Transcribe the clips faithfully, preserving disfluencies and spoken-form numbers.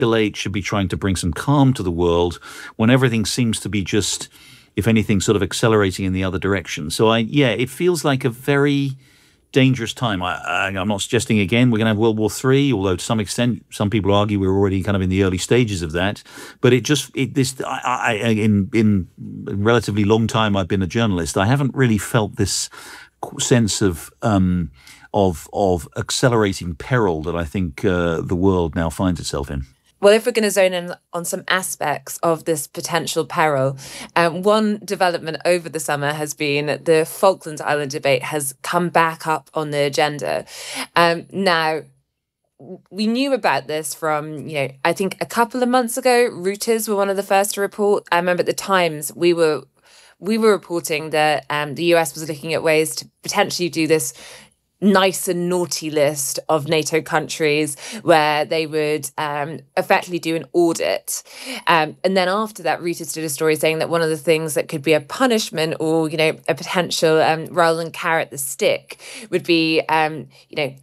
escalate, should be trying to bring some calm to the world when everything seems to be just, if anything, sort of accelerating in the other direction. So, I yeah, it feels like a very dangerous time. I, I, I'm not suggesting, again, we're going to have World War Three, although to some extent, some people argue we're already kind of in the early stages of that. But it just, it, this, I, I, in, in a relatively long time I've been a journalist, I haven't really felt this sense of um, of of accelerating peril that I think uh, the world now finds itself in. Well, if we're going to zone in on some aspects of this potential peril, um, one development over the summer has been the Falkland Island debate has come back up on the agenda. Um, now, we knew about this from, you know, I think a couple of months ago. Reuters were one of the first to report. I remember at the Times we were we were reporting that um, the U S was looking at ways to potentially do this nice and naughty list of NATO countries where they would um, effectively do an audit. Um, and then after that, Reuters did a story saying that one of the things that could be a punishment or, you know, a potential, um, rather than carrot the stick, would be, um, you know,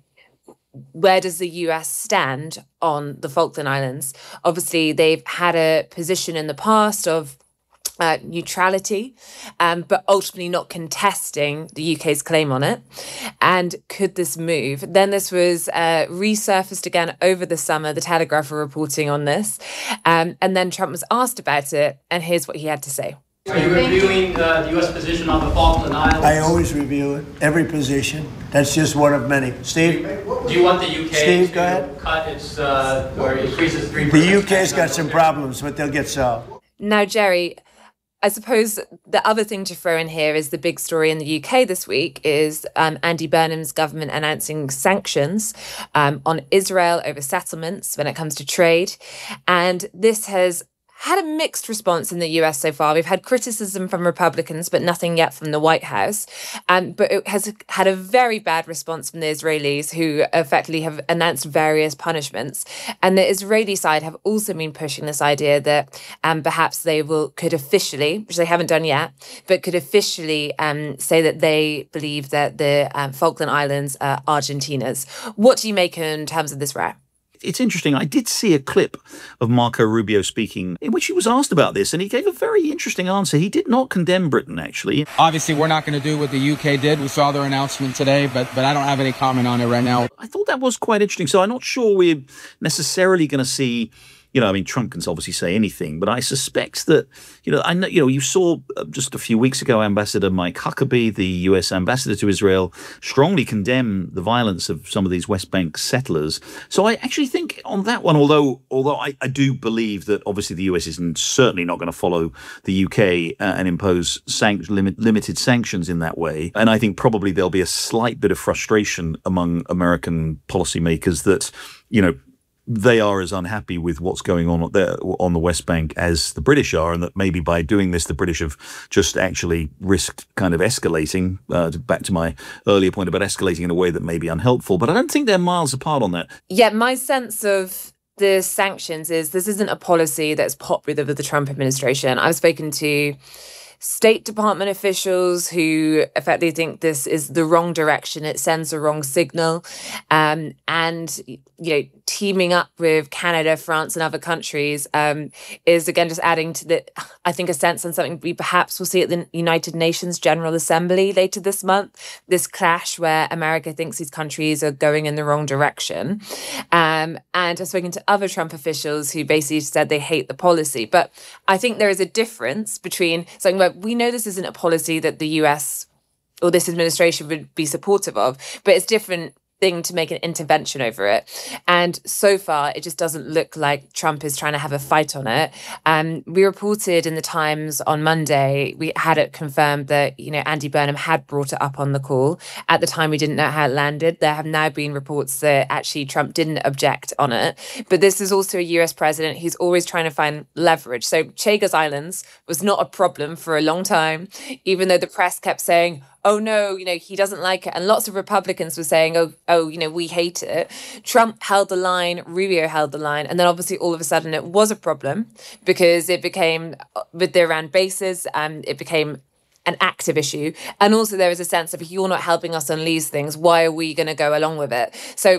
where does the U S stand on the Falkland Islands? Obviously, they've had a position in the past of Uh, neutrality, um, but ultimately not contesting the U K's claim on it. And could this move? Then this was uh, resurfaced again over the summer. The Telegraph were reporting on this. Um, and then Trump was asked about it, and here's what he had to say. Are you reviewing uh, the U S position on the Falkland Islands? I always review it, every position. That's just one of many. Steve? Do you want the U K Steve, to go ahead. cut its, uh, or increase its three percent? The U K's got some problems, but they'll get solved. Now, Jerry, I suppose the other thing to throw in here is the big story in the U K this week is um, Andy Burnham's government announcing sanctions um, on Israel over settlements when it comes to trade. And this has had a mixed response in the U S so far. We've had criticism from Republicans, but nothing yet from the White House. Um, but it has had a very bad response from the Israelis, who effectively have announced various punishments. And the Israeli side have also been pushing this idea that um, perhaps they will could officially, which they haven't done yet, but could officially um, say that they believe that the um, Falkland Islands are Argentina's. What do you make in terms of this row? It's interesting. I did see a clip of Marco Rubio speaking in which he was asked about this, and he gave a very interesting answer. He did not condemn Britain, actually. Obviously, we're not going to do what the U K did. We saw their announcement today, but but I don't have any comment on it right now. I thought that was quite interesting. So I'm not sure we're necessarily going to see, you know, I mean, Trump can obviously say anything, but I suspect that, you know, I know, you know, you saw just a few weeks ago, Ambassador Mike Huckabee, the U S ambassador to Israel, strongly condemn the violence of some of these West Bank settlers. So I actually think on that one, although although I, I do believe that obviously the U S is certainly not going to follow the U K uh, and impose sanct- limit, limited sanctions in that way. And I think probably there'll be a slight bit of frustration among American policymakers that, you know, they are as unhappy with what's going on there on the West Bank as the British are, and that maybe by doing this, the British have just actually risked kind of escalating, uh, back to my earlier point about escalating in a way that may be unhelpful. But I don't think they're miles apart on that. Yeah, my sense of the sanctions is this isn't a policy that's popular with the Trump administration. I've spoken to State Department officials who effectively think this is the wrong direction. It sends the wrong signal. Um, and, you know, teaming up with Canada, France and other countries um, is, again, just adding to the, I think, a sense on something we perhaps will see at the United Nations General Assembly later this month, this clash where America thinks these countries are going in the wrong direction. Um, and I've spoken to other Trump officials who basically said they hate the policy. But I think there is a difference between something where we know this isn't a policy that the U S or this administration would be supportive of, but it's different thing to make an intervention over it. And so far, it just doesn't look like Trump is trying to have a fight on it. Um, we reported in the Times on Monday, we had it confirmed that, you know, Andy Burnham had brought it up on the call. At the time, we didn't know how it landed. There have now been reports that actually Trump didn't object on it. But this is also a U S president who's always trying to find leverage. So Chagos Islands was not a problem for a long time, even though the press kept saying, oh, no, you know, he doesn't like it. And lots of Republicans were saying, oh, oh, you know, we hate it. Trump held the line, Rubio held the line. And then obviously all of a sudden it was a problem because it became, with the Iran bases, um, it became an active issue. And also there was a sense of, if you're not helping us on these things, why are we going to go along with it? So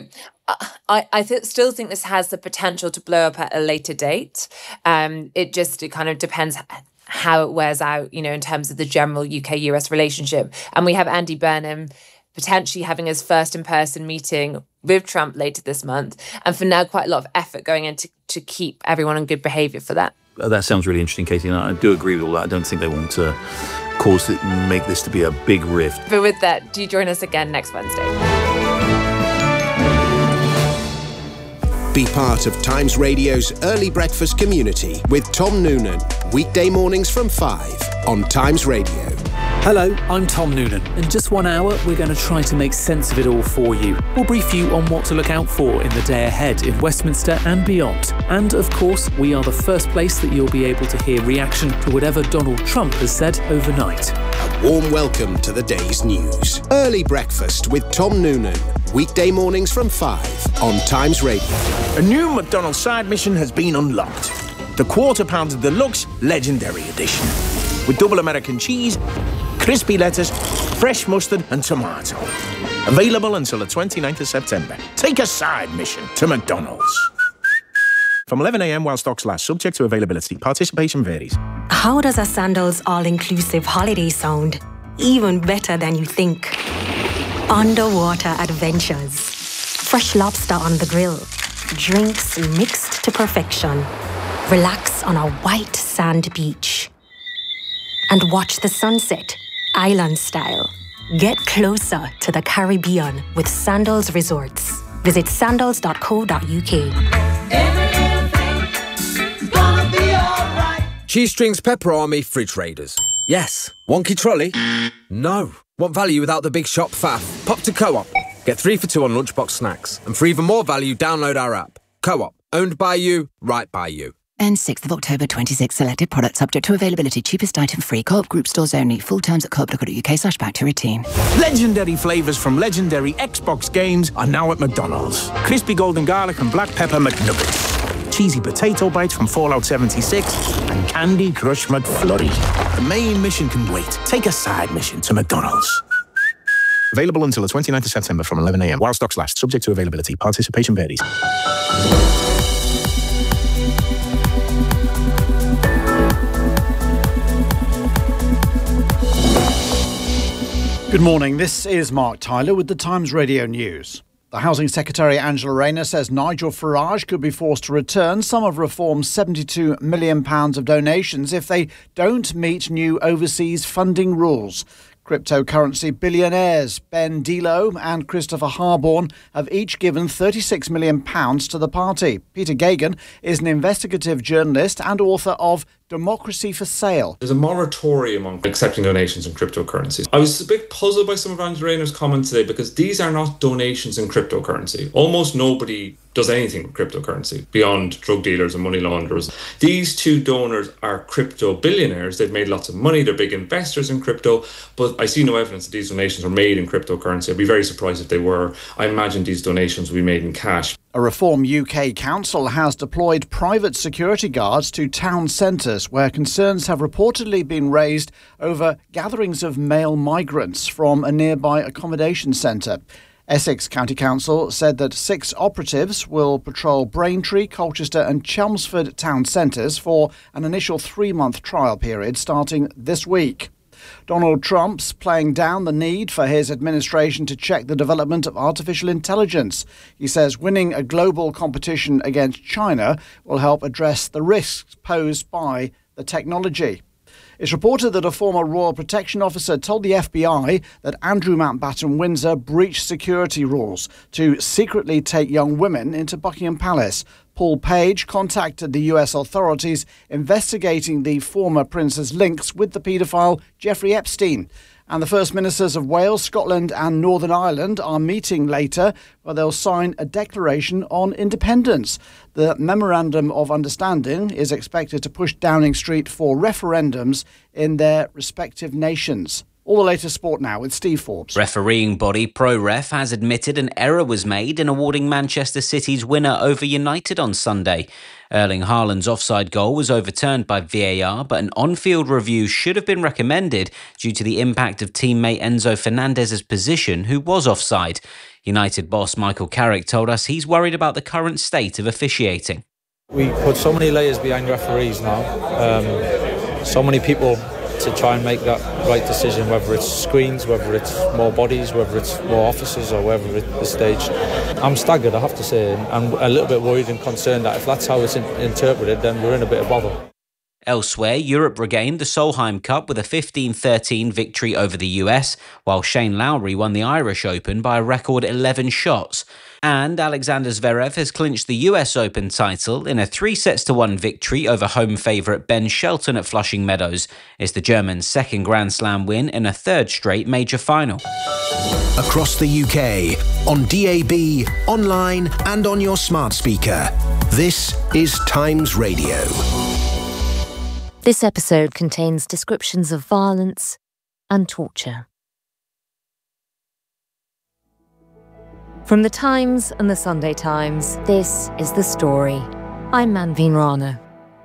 I, I th- still think this has the potential to blow up at a later date. Um, it just it kind of depends how it wears out, you know, in terms of the general U K U S relationship. And we have Andy Burnham potentially having his first in-person meeting with Trump later this month. And for now, quite a lot of effort going into to keep everyone on good behaviour for that. That sounds really interesting, Katie, and I do agree with all that. I don't think they want to cause it, make this to be a big rift. But with that, do join us again next Wednesday. Be part of Times Radio's early breakfast community with Tom Noonan, weekday mornings from five on Times Radio. Hello, I'm Tom Noonan. In just one hour, we're going to try to make sense of it all for you. We'll brief you on what to look out for in the day ahead in Westminster and beyond. And of course, we are the first place that you'll be able to hear reaction to whatever Donald Trump has said overnight. A warm welcome to the day's news. Early breakfast with Tom Noonan. Weekday mornings from five on Times Radio. A new McDonald's side mission has been unlocked. The Quarter Pounder Deluxe Legendary Edition. With double American cheese, crispy lettuce, fresh mustard and tomato. Available until the twenty-ninth of September. Take a side mission to McDonald's. From eleven a m while stocks last, subject to availability. Participation varies. How does a Sandals all-inclusive holiday sound? Even better than you think. Underwater adventures. Fresh lobster on the grill. Drinks mixed to perfection. Relax on a white sand beach. And watch the sunset, island style. Get closer to the Caribbean with Sandals Resorts. Visit sandals dot co dot u k. Cheese Strings Pepper Army Fridge Raiders. Yes. Wonky trolley? No. Want value without the big shop faff? Pop to Co-op. Get three for two on lunchbox snacks. And for even more value, download our app. Co-op. Owned by you, right by you. And sixth of October twenty-six, selected products subject to availability, cheapest item free, Co-op group stores only, full terms at co op dot co dot u k slash back to routine. Legendary flavours from legendary Xbox games are now at McDonald's. Crispy golden garlic and black pepper McNuggets. Cheesy potato bites from Fallout seventy-six and Candy Crush McFlurry. The main mission can wait. Take a side mission to McDonald's. Available until the twenty-ninth of September from eleven a m while stocks last, subject to availability. Participation varies. Good morning, this is Mark Tyler with the Times Radio News. The Housing Secretary Angela Rayner says Nigel Farage could be forced to return some of Reform's seventy-two million pounds of donations if they don't meet new overseas funding rules. Cryptocurrency billionaires Ben Delo and Christopher Harborne have each given thirty-six million pounds to the party. Peter Gagan is an investigative journalist and author of Democracy for Sale. There's a moratorium on accepting donations in cryptocurrencies. I was a bit puzzled by some of Angela Rayner's comments today because these are not donations in cryptocurrency. Almost nobody does anything with cryptocurrency beyond drug dealers and money launderers. These two donors are crypto billionaires. They've made lots of money. They're big investors in crypto, but I see no evidence that these donations were made in cryptocurrency. I'd be very surprised if they were. I imagine these donations will be made in cash. A Reform U K council has deployed private security guards to town centres where concerns have reportedly been raised over gatherings of male migrants from a nearby accommodation centre. Essex County Council said that six operatives will patrol Braintree, Colchester and Chelmsford town centres for an initial three-month trial period starting this week. Donald Trump's playing down the need for his administration to check the development of artificial intelligence. He says winning a global competition against China will help address the risks posed by the technology. It's reported that a former Royal Protection Officer told the F B I that Andrew Mountbatten Windsor breached security rules to secretly take young women into Buckingham Palace. Paul Page contacted the U S authorities investigating the former prince's links with the paedophile Jeffrey Epstein. And the First Ministers of Wales, Scotland and Northern Ireland are meeting later where they'll sign a declaration on independence. The Memorandum of Understanding is expected to push Downing Street for referendums in their respective nations. All the latest sport now with Steve Forbes. Refereeing body ProRef has admitted an error was made in awarding Manchester City's winner over United on Sunday. Erling Haaland's offside goal was overturned by V A R, but an on-field review should have been recommended due to the impact of teammate Enzo Fernandez's position, who was offside. United boss Michael Carrick told us he's worried about the current state of officiating. We put so many layers behind referees now, um, so many people to try and make that right decision, whether it's screens, whether it's more bodies, whether it's more officers or whether it's the stage. I'm staggered, I have to say, and I'm a little bit worried and concerned that if that's how it's in- interpreted, then we're in a bit of bother. Elsewhere, Europe regained the Solheim Cup with a fifteen thirteen victory over the U S, while Shane Lowry won the Irish Open by a record eleven shots. And Alexander Zverev has clinched the U S Open title in a three sets to one victory over home favourite Ben Shelton at Flushing Meadows. It's the German's second Grand Slam win in a third straight major final. Across the U K, on D A B, online and on your smart speaker. This is Times Radio. This episode contains descriptions of violence and torture. From the Times and the Sunday Times, this is The Story. I'm Manveen Rana.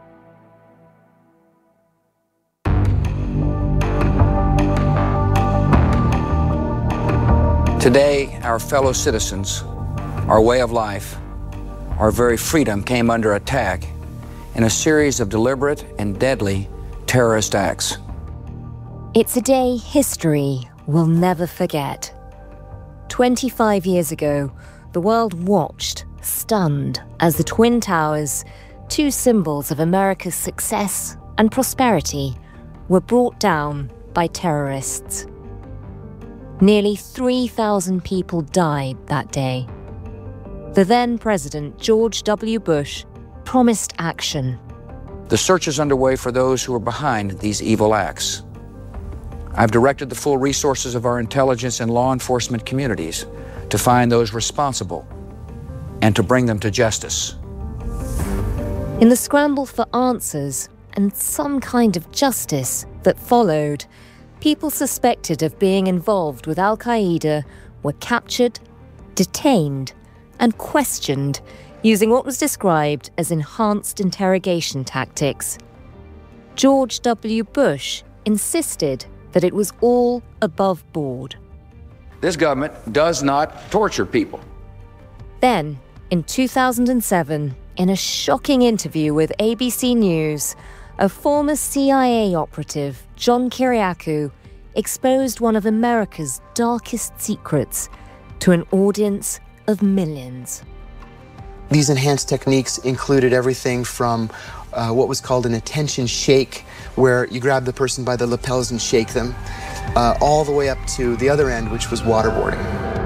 Today, our fellow citizens, our way of life, our very freedom came under attack in a series of deliberate and deadly terrorist acts. It's a day history will never forget. twenty-five years ago, the world watched, stunned, as the Twin Towers, two symbols of America's success and prosperity, were brought down by terrorists. Nearly three thousand people died that day. The then President George W. Bush promised action. The search is underway for those who are behind these evil acts. I've directed the full resources of our intelligence and law enforcement communities to find those responsible and to bring them to justice. In the scramble for answers and some kind of justice that followed, people suspected of being involved with Al-Qaeda were captured, detained, and questioned using what was described as enhanced interrogation tactics. George W. Bush insisted that it was all above board. This government does not torture people. Then, in two thousand seven, in a shocking interview with A B C News, a former C I A operative, John Kiriakou, exposed one of America's darkest secrets to an audience of millions. These enhanced techniques included everything from uh, what was called an attention shake, where you grab the person by the lapels and shake them, uh, all the way up to the other end, which was waterboarding.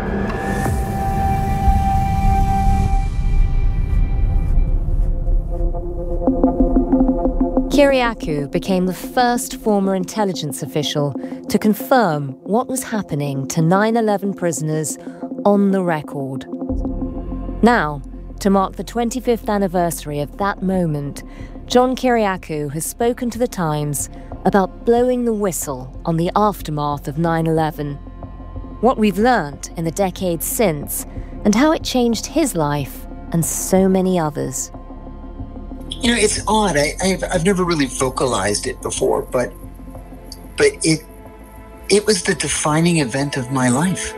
Kiriakou became the first former intelligence official to confirm what was happening to nine eleven prisoners on the record. Now, to mark the twenty-fifth anniversary of that moment, John Kiriakou has spoken to The Times about blowing the whistle on the aftermath of nine eleven, what we've learnt in the decades since, and how it changed his life and so many others. You know, it's odd. I, I've, I've never really vocalized it before, but but it it was the defining event of my life.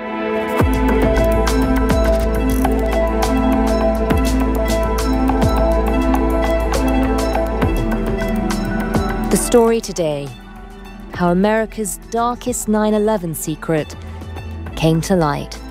The story today, how America's darkest nine eleven secret came to light.